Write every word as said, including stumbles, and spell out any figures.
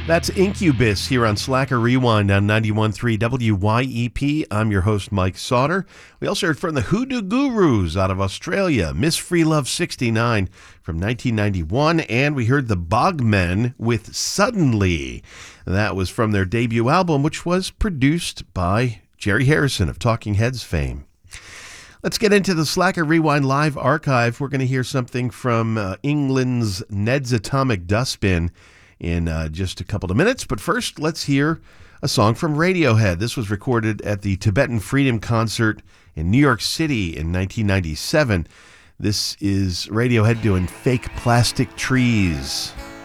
That's Incubus here on Slacker Rewind on ninety-one point three W Y E P. I'm your host, Mike Sauter. We also heard from the Hoodoo Gurus out of Australia, Miss Free Love sixty-nine from nineteen ninety-one, and we heard the Bogmen with Suddenly. That was from their debut album, which was produced by Jerry Harrison of Talking Heads fame. Let's get into the Slacker Rewind Live archive. We're going to hear something from uh, England's Ned's Atomic Dustbin in uh, just a couple of minutes. But first, let's hear a song from Radiohead. This was recorded at the Tibetan Freedom Concert in New York City in nineteen ninety-seven. This is Radiohead doing Fake Plastic Trees.